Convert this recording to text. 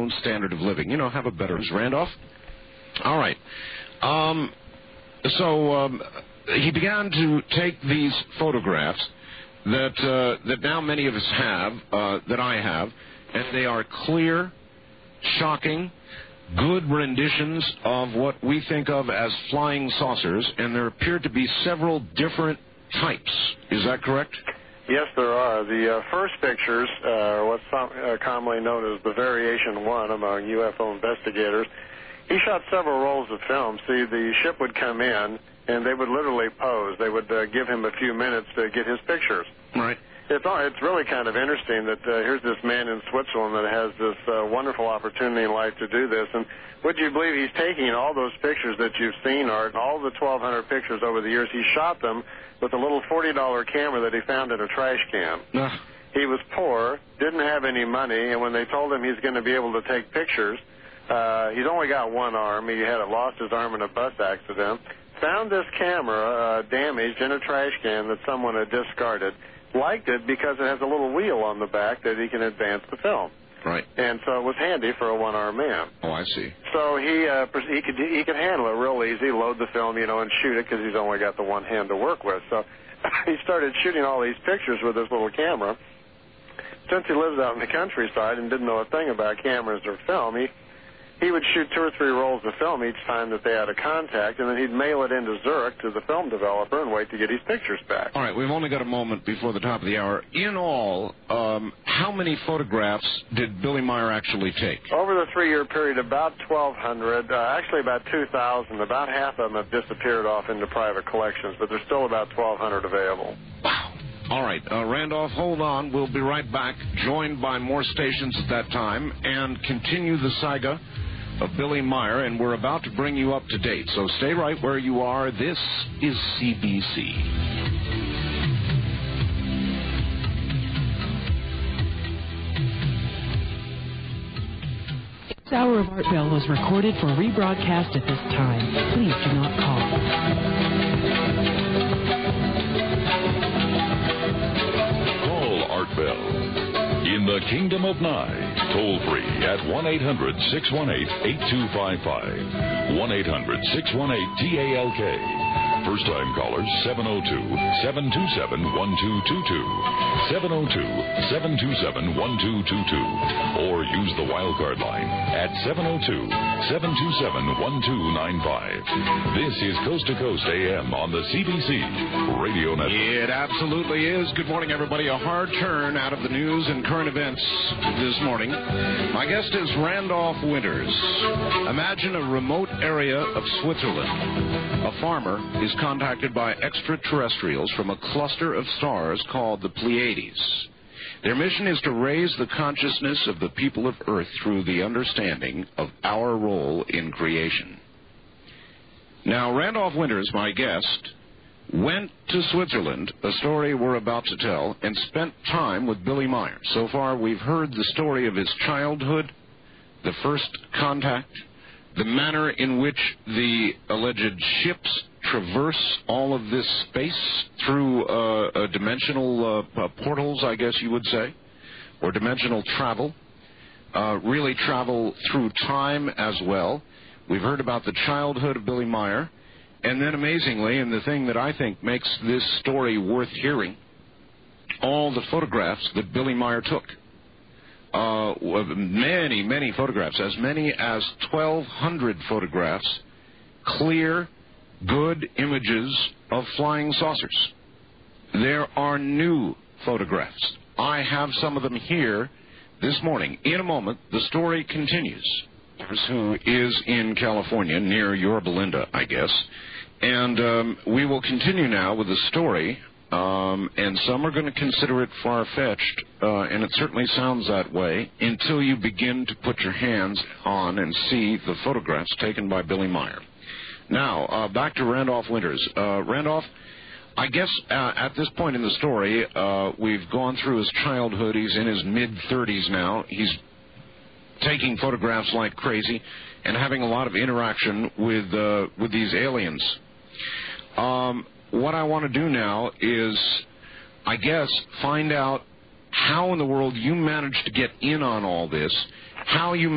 own standard of living. You know, have a better... Randolph? All right. So he began to take these photographs that now many of us have, that I have, and they are clear, shocking, good renditions of what we think of as flying saucers, and there appear to be several different types. Is that correct? Yes, there are. The first pictures are what's commonly known as the Variation 1 among UFO investigators. He shot several rolls of film. See, the ship would come in, and they would literally pose. They would give him a few minutes to get his pictures. Right. It's really kind of interesting that here's this man in Switzerland that has this wonderful opportunity in life to do this. And would you believe he's taking all those pictures that you've seen, Art, all the 1,200 pictures over the years, he shot them with a little $40 camera that he found in a trash can. He was poor, didn't have any money, and when they told him he's going to be able to take pictures, he's only got one arm. He had lost his arm in a bus accident. Found this camera damaged in a trash can that someone had discarded. Liked it because it has a little wheel on the back that he can advance the film. Right. And so it was handy for a one-armed man. Oh, I see. So he could handle it real easy, load the film, and shoot it because he's only got the one hand to work with. So he started shooting all these pictures with this little camera. Since he lives out in the countryside and didn't know a thing about cameras or film, he would shoot 2 or 3 rolls of film each time that they had a contact, and then he'd mail it into Zurich to the film developer and wait to get his pictures back. All right, we've only got a moment before the top of the hour. In all, how many photographs did Billy Meier actually take? Over the 3-year period, about 1,200, actually about 2,000. About half of them have disappeared off into private collections, but there's still about 1,200 available. Wow. All right, Randolph, hold on. We'll be right back, joined by more stations at that time, and continue the saga of Billy Meier, and we're about to bring you up to date. So stay right where you are. This is CBC. This hour of Art Bell was recorded for rebroadcast at this time. Please do not call. Call Art Bell. In the Kingdom of Nye, toll free at 1-800-618-8255. 1-800-618-TALK. First-time callers, 702-727-1222. 702-727-1222. Or use the wildcard line at 702-727-1295. This is Coast to Coast AM on the CBC Radio Network. It absolutely is. Good morning, everybody. A hard turn out of the news and current events this morning. My guest is Randolph Winters. Imagine a remote area of Switzerland. A farmer is contacted by extraterrestrials from a cluster of stars called the Pleiades. Their mission is to raise the consciousness of the people of Earth through the understanding of our role in creation. Now, Randolph Winters, my guest, went to Switzerland, a story we're about to tell, and spent time with Billy Meier. So far, we've heard the story of his childhood, the first contact, the manner in which the alleged ships traverse all of this space through dimensional portals, I guess you would say, or dimensional travel, really travel through time as well. We've heard about the childhood of Billy Meier, and then amazingly, and the thing that I think makes this story worth hearing, all the photographs that Billy Meier took. Many, many photographs, as many as 1,200 photographs, clear, good images of flying saucers. There are new photographs. I have some of them here this morning. In a moment, the story continues. Who is in California, near Yorba Linda, I guess. And we will continue now with the story. And some are going to consider it far-fetched, and it certainly sounds that way, until you begin to put your hands on and see the photographs taken by Billy Meier. Now, back to Randolph Winters. Randolph, I guess at this point in the story, we've gone through his childhood. He's in his mid-30s now. He's taking photographs like crazy and having a lot of interaction with these aliens. What I want to do now is, I guess, find out how in the world you managed to get in on all this, how you